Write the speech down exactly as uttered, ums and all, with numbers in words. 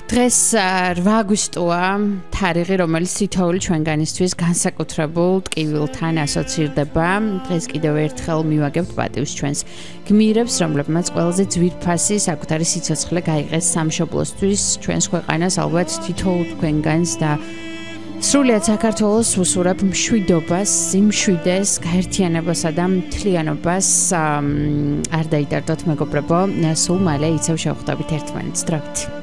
დღეს რვა აგვისტოა თარიღი, რომელიც თითოეული ჩვენგანისთვის განსაკუთრებულ ტკივილთან ასოცირდება. დღეს კიდევ ერთხელ მივაგებთ პატივს ჩვენს გმირებს, რომლებმაც ყველაზე ძვირფასი საკუთარი სიცოცხლე გაიღეს სამშობლოსთვის, ჩვენს ქვეყანას ალბათ თითოეულ თქვენგანს და სრულიად საქართველოს ვუსურებ მშვიდობას, სიმშვიდეს, გაერთიანებასა და მთლიანობას. არ დაიდარდოთ მეგობრებო, სულ მალე იცავ შევხვდებით ერთმანეთს. დროებით.